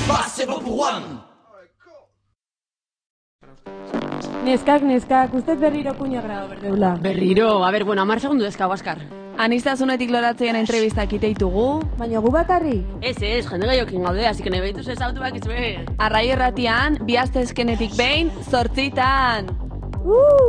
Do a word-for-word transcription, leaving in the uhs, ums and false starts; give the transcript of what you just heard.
Neskak, neskak, ustez berriro kuña grado berdeula. Berriro, a ber, bueno, amar segundu dezkago askar. Anistazunetik loratzean entrevistak iteitugu. Baina gu bakarri? Ez ez, jende gaiokin gaude, así que nebeitu zezautu bakizue. Arrai erratian, bi astezkenetik behin, zortzitan. Uh!